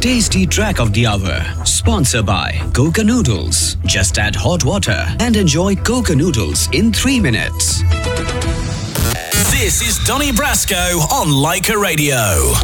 Tasty Track of the Hour. Sponsored by Coca Noodles. Just add hot water and enjoy Coca Noodles in 3 minutes. This is Donny Brasco on Leica Radio.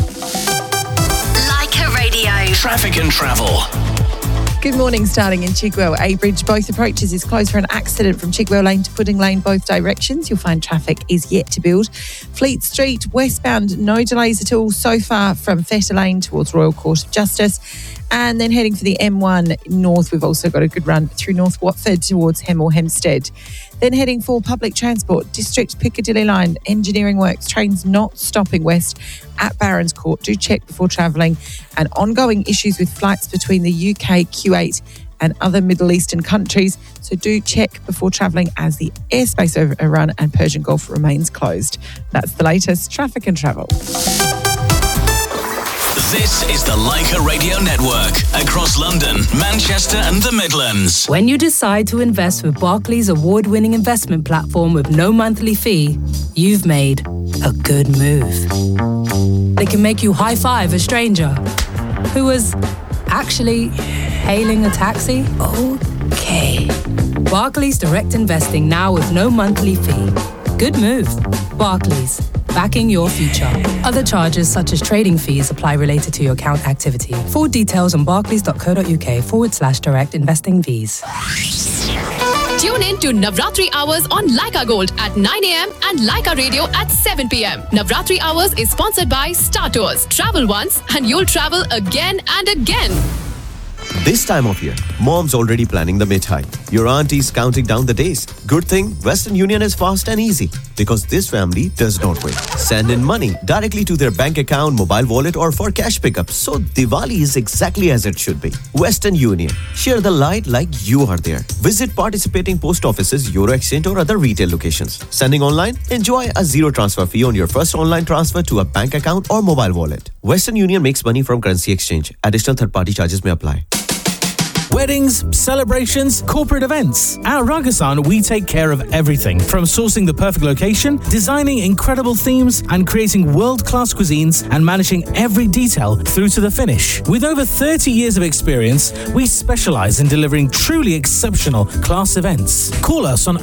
Leica Radio. Traffic and travel. Good morning, starting in Chigwell. A bridge, both approaches is closed for an accident from Chigwell Lane to Pudding Lane, both directions. You'll find traffic is yet to build. Fleet Street, westbound, no delays at all so far from Fetter Lane towards Royal Court of Justice. And then heading for the M1 north, we've also got a good run through North Watford towards Hemel Hempstead. Then heading for public transport, District Piccadilly Line, engineering works, trains not stopping west at Barons Court. Do check before travelling. And ongoing issues with flights between the UK, Kuwait and other Middle Eastern countries. So do check before travelling as the airspace overrun and Persian Gulf remains closed. That's the latest traffic and travel. This is the Leica Radio Network across London, Manchester and the Midlands. When you decide to invest with Barclays award-winning investment platform with no monthly fee, you've made a good move. They can make you high-five a stranger who was actually hailing a taxi. Okay. Barclays Direct Investing now with no monthly fee. Good move. Barclays. Backing your future. Other charges such as trading fees apply related to your account activity. Full details on barclays.co.uk/direct investing fees. Tune in to Navratri Hours on Leica Gold at 9 a.m. and Leica Radio at 7 p.m. Navratri Hours is sponsored by Star Tours. Travel once and you'll travel again and again. This time of year, mom's already planning the mithai. Your auntie's counting down the days. Good thing Western Union is fast and easy because this family does not wait. Send in money directly to their bank account, mobile wallet or for cash pickup. So Diwali is exactly as it should be. Western Union. Share the light like you are there. Visit participating post offices, Euro Exchange or other retail locations. Sending online? Enjoy a zero transfer fee on your first online transfer to a bank account or mobile wallet. Western Union makes money from currency exchange. Additional third-party charges may apply. Weddings, celebrations, corporate events. At Ragasan, we take care of everything from sourcing the perfect location, designing incredible themes, and creating world-class cuisines and managing every detail through to the finish. With over 30 years of experience, we specialize in delivering truly exceptional class events. Call us on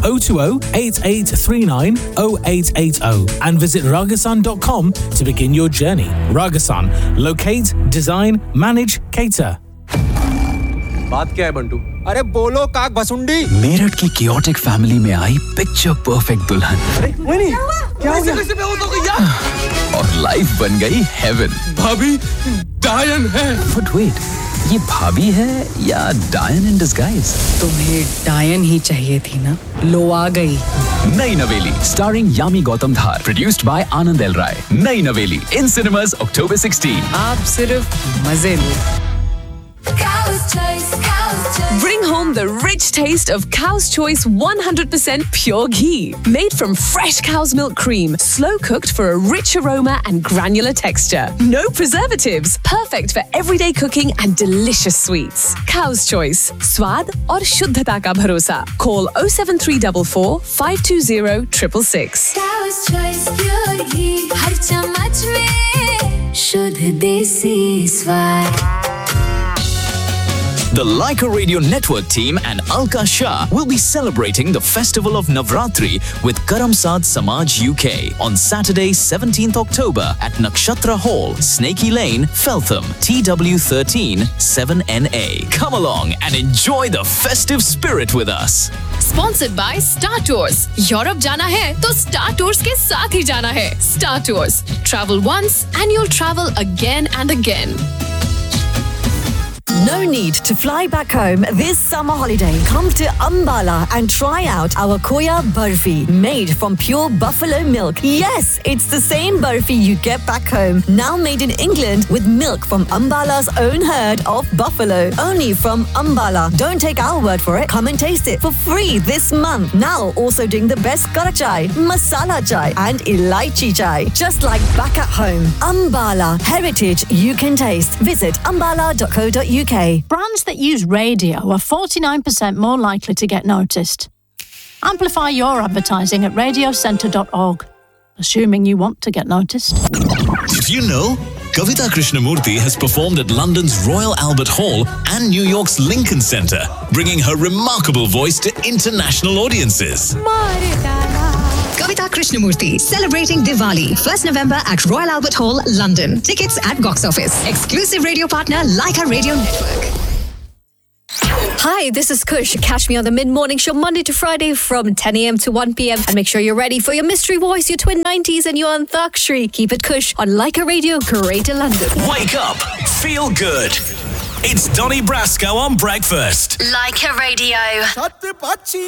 020-8839-0880 and visit ragasan.com to begin your journey. Ragasan. Locate, design, manage, cater. बात क्या है बंटू? अरे बोलो काक भसुंडी। मेरठ की chaotic family में आई picture perfect दुल्हन। अरे नहीं क्या हो गया? और लाइफ बन गई हेवन। भाभी डायन है। But wait, ये भाभी है या डायन in disguise? तुम्हें डायन ही चाहिए थी ना? लो आ गई। नई नवेली starring Yami Gautam Dhar, produced by Anand L Rai. नई नवेली in cinemas October 16. आप सिर्फ मजे लो। Bring home the rich taste of Cow's Choice 100% pure ghee. Made from fresh cow's milk cream, slow cooked for a rich aroma and granular texture. No preservatives. Perfect for everyday cooking and delicious sweets. Cow's Choice. Swad aur shuddhata ka bharosa. Call 07344 520 666. Cow's Choice pure ghee. Har chamach mein shuddh desi swad. The Leica Radio Network team and Alka Shah will be celebrating the festival of Navratri with Karamsad Samaj UK on Saturday 17th October at Nakshatra Hall, Snakey Lane, Feltham, TW13 7NA. Come along and enjoy the festive spirit with us. Sponsored by Star Tours. Europe जाना है तो Star Tours के साथ ही जाना है. Star Tours. Travel once and you'll travel again and again. No need to fly back home this summer holiday. Come to Ambala and try out our Koya Barfi, made from pure buffalo milk. Yes, it's the same barfi you get back home, now made in England with milk from Ambala's own herd of buffalo. Only from Ambala. Don't take our word for it. Come and taste it for free this month. Now also doing the best Karak chai, masala chai and elaichi chai. Just like back at home. Ambala. Heritage you can taste. Visit ambala.co.uk. Brands that use radio are 49% more likely to get noticed. Amplify your advertising at radiocentre.org. assuming you want to get noticed. Did you know? Kavita Krishnamurthy has performed at London's Royal Albert Hall and New York's Lincoln Center, bringing her remarkable voice to international audiences. Kavita Krishnamurthy celebrating Diwali 1st November at Royal Albert Hall, London. Tickets at box office. Exclusive radio partner Leica Radio Network. Hi, this is Kush. Catch me on the mid-morning show Monday to Friday from 10 a.m. to 1 p.m. And make sure you're ready for your mystery voice, your twin 90s and your Antakshri. Keep it Kush on Leica Radio, Greater London. Wake up, feel good. It's Donny Brasco on breakfast. Leica Radio.